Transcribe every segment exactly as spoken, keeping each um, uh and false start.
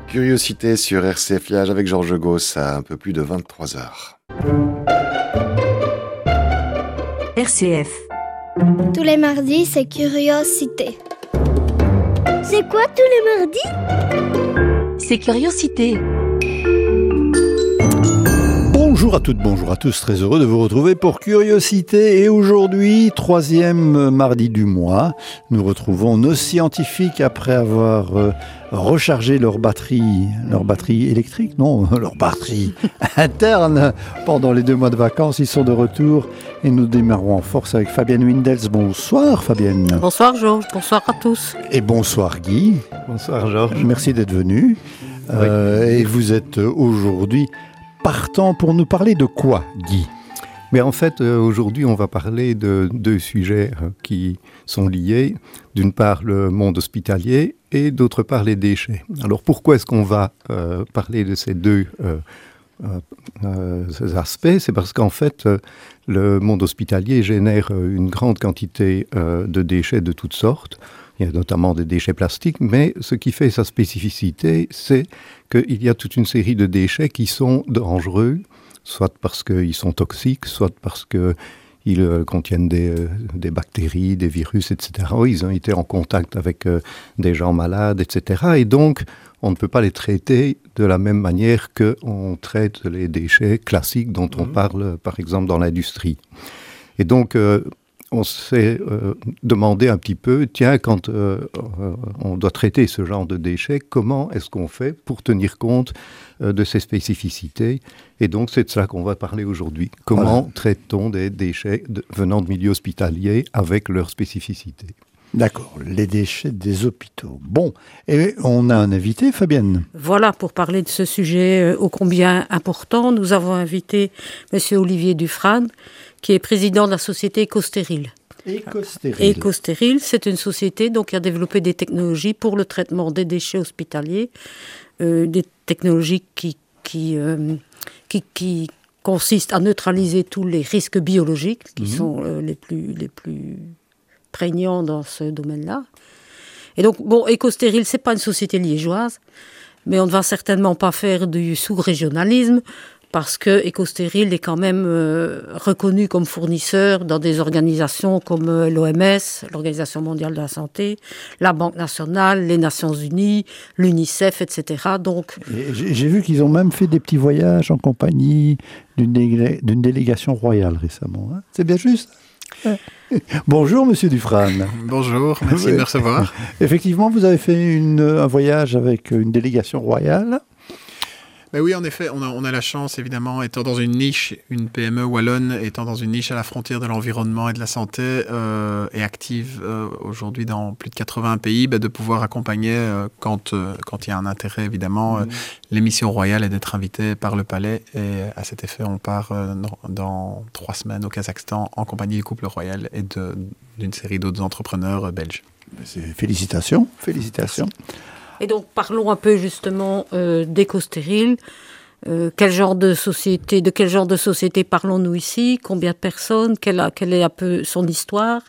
Curiosité sur R C F Liège avec Georges Gauss à un peu plus de vingt-trois heures. R C F. Tous les mardis, c'est Curiosité. C'est quoi tous les mardis? C'est Curiosité. Bonjour à toutes, bonjour à tous, très heureux de vous retrouver pour Curiosité. Et aujourd'hui, troisième mardi du mois, nous retrouvons nos scientifiques après avoir euh, rechargé leur batterie, leur batterie électrique, non, leur batterie interne pendant les deux mois de vacances. Ils sont de retour et nous démarrons en force avec Fabienne Windels. Bonsoir Fabienne. Bonsoir Georges, bonsoir à tous. Et bonsoir Guy. Bonsoir Georges. Merci d'être venu. Oui. Euh, et vous êtes aujourd'hui partant pour nous parler de quoi, Guy? Mais en fait, euh, aujourd'hui, on va parler de deux sujets euh, qui sont liés. D'une part, le monde hospitalier et d'autre part, les déchets. Alors, pourquoi est-ce qu'on va euh, parler de ces deux euh, euh, euh, ces aspects? C'est parce qu'en fait, euh, le monde hospitalier génère une grande quantité euh, de déchets de toutes sortes. Il y a notamment des déchets plastiques, mais ce qui fait sa spécificité, c'est qu'il y a toute une série de déchets qui sont dangereux, soit parce qu'ils sont toxiques, soit parce qu'ils euh, contiennent des, euh, des bactéries, des virus, et cetera. Ils ont été en contact avec euh, des gens malades, et cetera. Et donc, on ne peut pas les traiter de la même manière qu'on traite les déchets classiques dont on mmh. parle, par exemple, dans l'industrie. Et donc, euh, on s'est euh, demandé un petit peu, tiens, quand euh, euh, on doit traiter ce genre de déchets, comment est-ce qu'on fait pour tenir compte euh, de ces spécificités? Et donc, c'est de ça qu'on va parler aujourd'hui. Comment voilà. traite-t-on des déchets de, venant de milieux hospitaliers avec leurs spécificités? D'accord, les déchets des hôpitaux. Bon, et on a un invité, Fabienne. Voilà, pour parler de ce sujet euh, ô combien important, nous avons invité M. Olivier Dufrane, qui est président de la société Ecostérile. Ecostérile. Ecostérile, c'est une société donc, qui a développé des technologies pour le traitement des déchets hospitaliers, euh, des technologies qui, qui, euh, qui, qui consistent à neutraliser tous les risques biologiques, qui mmh. sont euh, les plus... Les plus prégnant dans ce domaine-là. Et donc, bon, Ecostérile, c'est pas une société liégeoise, mais on ne va certainement pas faire du sous-régionalisme, parce que Ecostérile est quand même euh, reconnu comme fournisseur dans des organisations comme euh, l'O M S, l'Organisation mondiale de la santé, la Banque nationale, les Nations unies, l'UNICEF, et cetera. Donc, j'ai, j'ai vu qu'ils ont même fait des petits voyages en compagnie d'une, délé- d'une délégation royale récemment. Hein. C'est bien juste. Bonjour Monsieur Dufrane. Bonjour, merci oui. de me recevoir. Effectivement, vous avez fait une, un voyage avec une délégation royale. Ben oui, en effet, on a, on a la chance, évidemment, étant dans une niche, une P M E wallonne, étant dans une niche à la frontière de l'environnement et de la santé, euh, et active euh, aujourd'hui dans plus de quatre-vingts pays, ben de pouvoir accompagner, euh, quand euh, quand il y a un intérêt, évidemment, mmh. euh, les missions royales et d'être invité par le palais. Et à cet effet, on part euh, dans, dans trois semaines au Kazakhstan en compagnie du couple royal et de, d'une série d'autres entrepreneurs euh, belges. C'est, félicitations, félicitations. Merci. Et donc, parlons un peu justement euh, d'Ecostérile. Euh, quel genre de société, de quel genre de société parlons-nous ici? Combien de personnes? Quelle, quelle est un peu son histoire?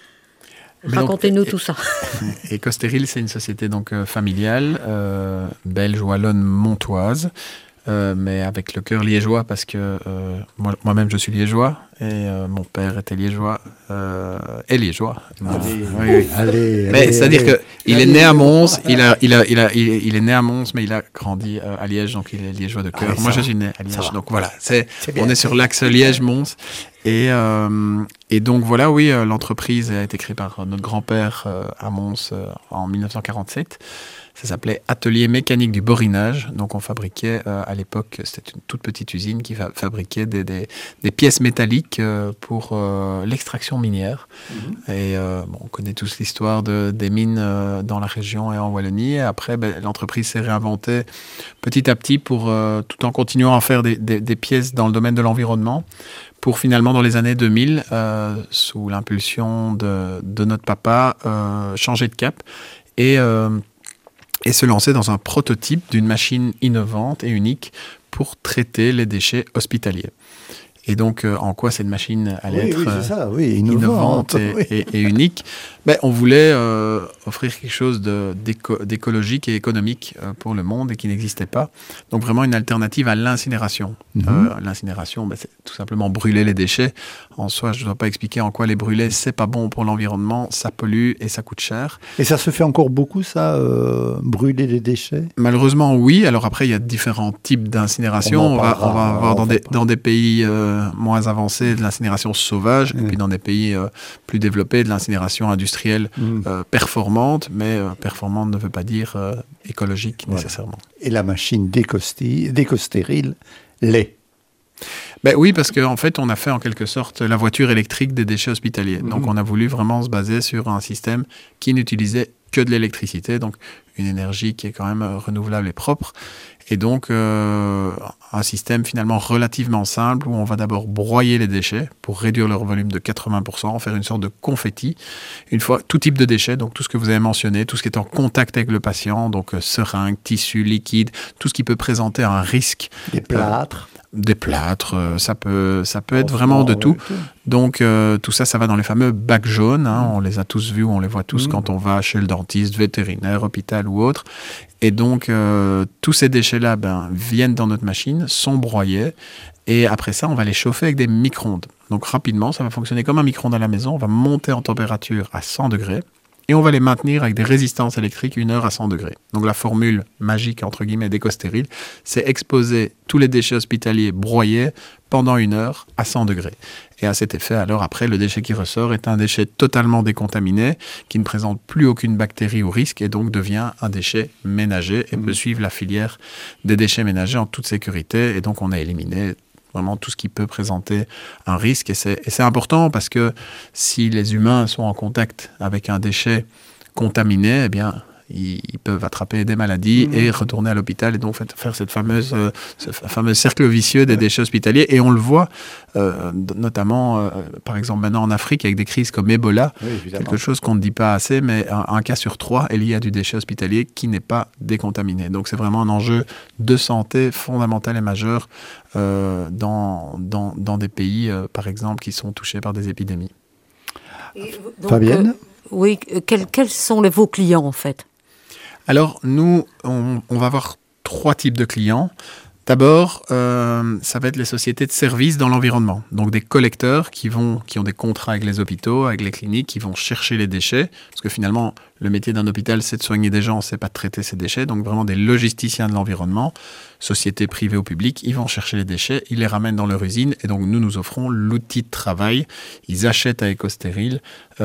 Mais Racontez-nous donc, tout ça. Ecostérile, c'est une société donc euh, familiale, euh, belge, wallonne, montoise, euh, mais avec le cœur liégeois parce que euh, moi, moi-même je suis liégeois et euh, mon père était liégeois euh, et liégeois. Allez, oui, oui. allez, mais allez, c'est-à-dire allez, que il allez, est né à allez, Mons, allez. il a, il a, il a, il, il est né à Mons, mais il a grandi euh, à Liège, donc il est liégeois de cœur. Ah, moi, je suis né à Liège, donc voilà, c'est, c'est on est sur l'axe Liège-Mons. Et, euh, et donc voilà, oui, euh, l'entreprise a été créée par notre grand-père euh, à Mons euh, en dix-neuf cent quarante-sept. Ça s'appelait Atelier mécanique du borinage. Donc on fabriquait, euh, à l'époque, c'était une toute petite usine qui fa- fabriquait des, des, des pièces métalliques euh, pour euh, l'extraction minière. Mmh. Et euh, bon, on connaît tous l'histoire de, des mines euh, dans la région et en Wallonie. Et après, ben, l'entreprise s'est réinventée petit à petit pour, euh, tout en continuant à faire des, des, des pièces dans le domaine de l'environnement, pour finalement, dans les années deux mille, euh, sous l'impulsion de, de notre papa, euh, changer de cap et... Euh, et se lancer dans un prototype d'une machine innovante et unique pour traiter les déchets hospitaliers. Et donc, euh, en quoi cette machine allait oui, être oui, c'est ça, oui, innovante, innovante et, oui. et, et unique? Ben, on voulait euh, offrir quelque chose de, d'éco- d'écologique et économique euh, pour le monde et qui n'existait pas. Donc vraiment une alternative à l'incinération. Mmh. Euh, l'incinération, ben, c'est tout simplement brûler les déchets. En soi, je ne dois pas expliquer en quoi les brûler, c'est pas bon pour l'environnement, ça pollue et ça coûte cher. Et ça se fait encore beaucoup, ça, euh, brûler les déchets ? Malheureusement, oui. Alors après, il y a différents types d'incinération. On, on, va, on va avoir dans des, dans des pays euh, moins avancés de l'incinération sauvage, mmh. et puis dans des pays euh, plus développés de l'incinération industrielle. Mmh. Euh, performante, mais euh, performante ne veut pas dire euh, écologique voilà. nécessairement. Et la machine d'éco-stérile l'est. Ben oui, parce qu'en en fait, on a fait en quelque sorte la voiture électrique des déchets hospitaliers. Mmh. Donc on a voulu vraiment se baser sur un système qui n'utilisait que de l'électricité, donc une énergie qui est quand même renouvelable et propre. Et donc, euh, un système finalement relativement simple où on va d'abord broyer les déchets pour réduire leur volume de quatre-vingts pour cent, faire une sorte de confetti. Une fois, tout type de déchets, donc tout ce que vous avez mentionné, tout ce qui est en contact avec le patient, donc euh, seringues, tissus, liquides, tout ce qui peut présenter un risque. Des plâtres. Euh, des plâtres, euh, ça peut, ça peut être vraiment de tout. tout. Donc, euh, tout ça, ça va dans les fameux bacs jaunes. Hein, mmh. On les a tous vus, on les voit tous mmh. quand on va chez le dentiste, vétérinaire, hôpital ou autre. Et donc, euh, tous ces déchets-là ben, viennent dans notre machine, sont broyés, et après ça, on va les chauffer avec des micro-ondes. Donc, rapidement, ça va fonctionner comme un micro-ondes à la maison. On va monter en température à cent degrés, et on va les maintenir avec des résistances électriques une heure à cent degrés. Donc, la formule magique, entre guillemets, d'éco-stérile, c'est exposer tous les déchets hospitaliers broyés pendant une heure à cent degrés. Et à cet effet, alors après, le déchet qui ressort est un déchet totalement décontaminé, qui ne présente plus aucune bactérie ou risque, et donc devient un déchet ménager et mmh. peut suivre la filière des déchets ménagers en toute sécurité. Et donc, on a éliminé vraiment tout ce qui peut présenter un risque. Et c'est, et c'est important parce que si les humains sont en contact avec un déchet contaminé, eh bien, ils, ils peuvent attraper des maladies mmh. et retourner à l'hôpital et donc faire cette fameuse, euh, ce fameux cercle vicieux des déchets hospitaliers. Et on le voit euh, notamment, euh, par exemple, maintenant en Afrique, avec des crises comme Ebola, oui, quelque chose qu'on ne dit pas assez, mais un, un cas sur trois est lié à du déchet hospitalier qui n'est pas décontaminé. Donc c'est vraiment un enjeu de santé fondamental et majeur euh, dans, dans, dans des pays, euh, par exemple, qui sont touchés par des épidémies. Et donc, Fabienne euh, Oui, quels, quels sont les, vos clients en fait ? Alors, nous, on, on va avoir trois types de clients. D'abord, euh, ça va être les sociétés de services dans l'environnement. Donc, des collecteurs qui, vont, qui ont des contrats avec les hôpitaux, avec les cliniques, qui vont chercher les déchets. Parce que finalement, le métier d'un hôpital, c'est de soigner des gens, c'est pas de traiter ces déchets. Donc, vraiment des logisticiens de l'environnement, sociétés privées ou publiques, ils vont chercher les déchets, ils les ramènent dans leur usine. Et donc, nous, nous offrons l'outil de travail. Ils achètent à éco-stérile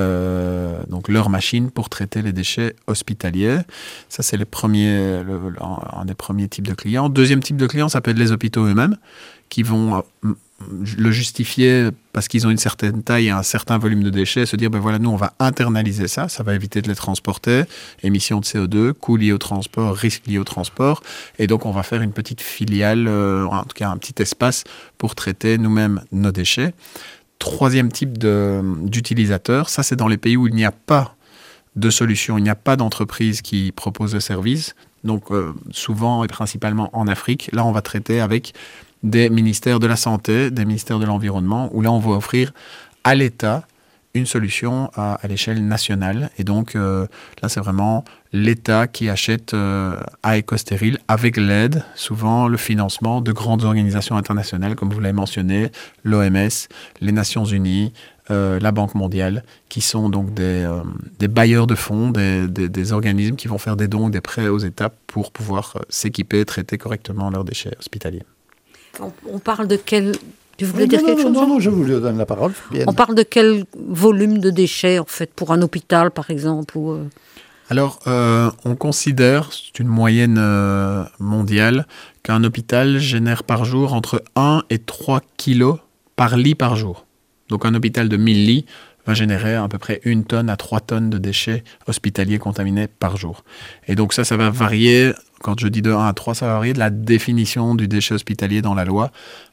euh, donc leur machine pour traiter les déchets hospitaliers. Ça, c'est les premiers, le, le, un des premiers types de clients. Deuxième type de client, ça peut être les hôpitaux eux-mêmes qui vont euh, le justifier parce qu'ils ont une certaine taille et un certain volume de déchets, se dire, ben voilà, nous, on va internaliser ça, ça va éviter de les transporter, émissions de C O deux, coûts liés au transport, risques liés au transport, et donc on va faire une petite filiale, euh, en tout cas un petit espace pour traiter nous-mêmes nos déchets. Troisième type de, d'utilisateur, ça c'est dans les pays où il n'y a pas de solution, il n'y a pas d'entreprise qui propose le service, donc euh, souvent et principalement en Afrique, là on va traiter avec des ministères de la Santé, des ministères de l'Environnement, où là, on va offrir à l'État une solution à, à l'échelle nationale. Et donc, euh, là, c'est vraiment l'État qui achète euh, à éco-stérile, avec l'aide, souvent le financement de grandes organisations internationales, comme vous l'avez mentionné, l'O M S, les Nations Unies, euh, la Banque mondiale, qui sont donc des, euh, des bailleurs de fonds, des, des, des organismes qui vont faire des dons, des prêts aux États pour pouvoir euh, s'équiper, traiter correctement leurs déchets hospitaliers. On, on parle de quel... Tu voulais non, dire non, quelque non, chose ? Non, non, je vous donne la parole. Bien. On parle de quel volume de déchets, en fait, pour un hôpital, par exemple ou euh... Alors, euh, on considère, c'est une moyenne euh, mondiale, qu'un hôpital génère par jour entre un et trois kilos par lit par jour. Donc, un hôpital de mille lits va générer à peu près une tonne à trois tonnes de déchets hospitaliers contaminés par jour. Et donc ça, ça va varier, quand je dis de un à trois, ça va varier de la définition du déchet hospitalier dans la loi,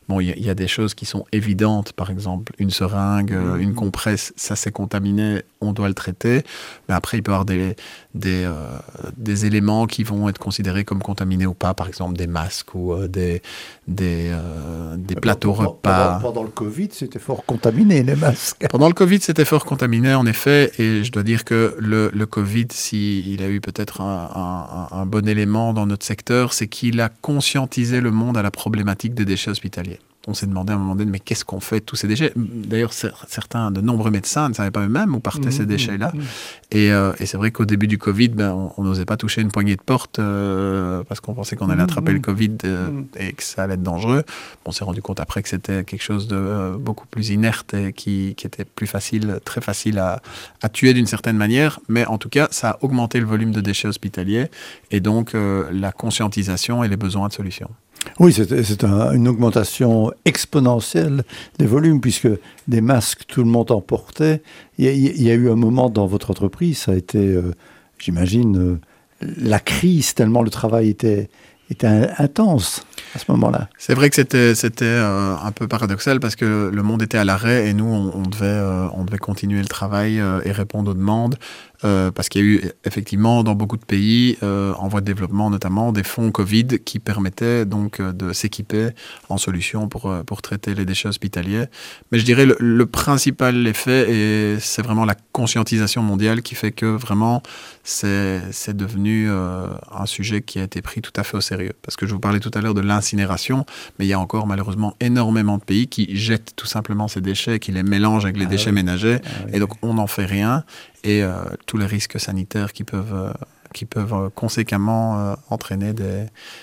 Bon, il y, y a des choses qui sont évidentes, par exemple, une seringue, euh, une compresse, ça c'est contaminé, on doit le traiter. Mais après, il peut y avoir des, des, euh, des éléments qui vont être considérés comme contaminés ou pas, par exemple des masques ou euh, des, des, euh, des plateaux pendant, repas. Pendant, pendant le Covid, c'était fort contaminé, les masques. Pendant le Covid, c'était fort contaminé, en effet, et je dois dire que le, le Covid, s'il a eu peut-être un, un, un bon élément dans notre secteur, c'est qu'il a conscientisé le monde à la problématique des déchets hospitaliers. On s'est demandé à un moment donné, mais qu'est-ce qu'on fait de tous ces déchets? D'ailleurs, certains, de nombreux médecins ne savaient pas eux-mêmes où partaient mmh, ces déchets-là. Mmh. Et, euh, et c'est vrai qu'au début du Covid, ben, on n'osait pas toucher une poignée de porte euh, parce qu'on pensait qu'on allait attraper mmh, le Covid euh, mmh. et que ça allait être dangereux. On s'est rendu compte après que c'était quelque chose de euh, beaucoup plus inerte et qui, qui était plus facile, très facile à, à tuer d'une certaine manière. Mais en tout cas, ça a augmenté le volume de déchets hospitaliers et donc euh, la conscientisation et les besoins de solutions. Oui, c'est, c'est un, une augmentation exponentielle des volumes, puisque des masques, tout le monde en portait. Il y a, il y a eu un moment dans votre entreprise, ça a été, euh, j'imagine, euh, la crise, tellement le travail était, était intense à ce moment-là. C'est vrai que c'était, c'était euh, un peu paradoxal, parce que le monde était à l'arrêt et nous, on, on, devait, euh, on devait continuer le travail euh, et répondre aux demandes. Euh, parce qu'il y a eu effectivement dans beaucoup de pays, euh, en voie de développement notamment, des fonds Covid qui permettaient donc euh, de s'équiper en solutions pour, euh, pour traiter les déchets hospitaliers. Mais je dirais le, le principal effet, et c'est vraiment la conscientisation mondiale qui fait que vraiment c'est, c'est devenu euh, un sujet qui a été pris tout à fait au sérieux. Parce que je vous parlais tout à l'heure de l'incinération, mais il y a encore malheureusement énormément de pays qui jettent tout simplement ces déchets, qui les mélangent avec les ah déchets oui. ménagers, ah oui. et donc on n'en fait rien. Et euh, tous les risques sanitaires qui peuvent, euh, qui peuvent euh, conséquemment euh, entraîner des,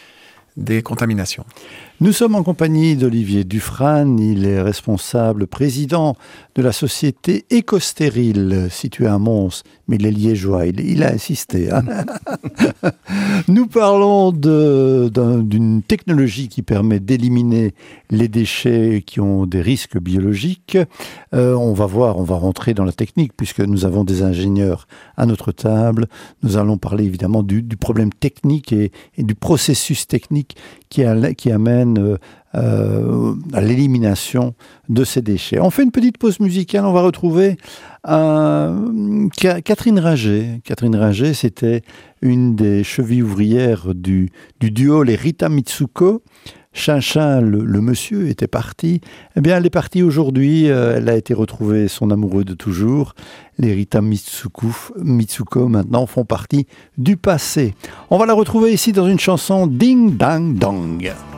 des contaminations. Nous sommes en compagnie d'Olivier Dufrane, il est responsable, président de la société Écostérile, située à Mons, mais il est liégeois, il, il a insisté. Hein. Nous parlons de, d'un, d'une technologie qui permet d'éliminer les déchets qui ont des risques biologiques. Euh, on va voir, on va rentrer dans la technique, puisque nous avons des ingénieurs à notre table. Nous allons parler évidemment du, du problème technique et, et du processus technique qui, a, qui amène Euh, euh, à l'élimination de ces déchets. On fait une petite pause musicale, on va retrouver euh, Catherine Ringer. Catherine Ringer, c'était une des chevilles ouvrières du, du duo les Rita Mitsuko. Chinchin, le, le monsieur, était parti. Eh bien, elle est partie aujourd'hui. Euh, elle a été retrouvée, son amoureux de toujours. Les Rita Mitsuko, Mitsuko, maintenant, font partie du passé. On va la retrouver ici dans une chanson Ding Dang Dong.